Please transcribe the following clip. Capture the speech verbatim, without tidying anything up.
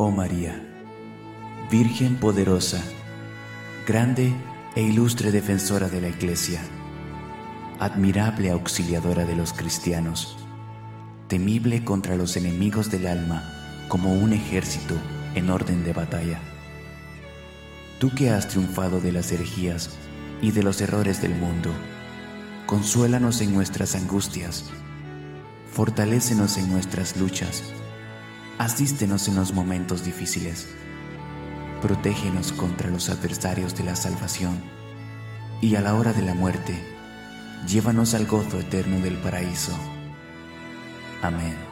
Oh María, Virgen poderosa, grande e ilustre defensora de la Iglesia, admirable auxiliadora de los cristianos, temible contra los enemigos del alma como un ejército en orden de batalla. Tú que has triunfado de las herejías y de los errores del mundo, consuélanos en nuestras angustias, fortalécenos en nuestras luchas, asístenos en los momentos difíciles, protégenos contra los adversarios de la salvación y a la hora de la muerte, llévanos al gozo eterno del paraíso. Amén.